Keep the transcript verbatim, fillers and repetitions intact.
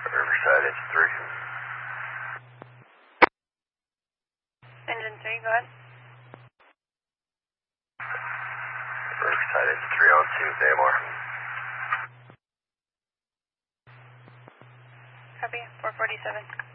Riverside, engine three. Engine three, go ahead. Riverside, engine three on two, A M R. Copy, four forty-seven.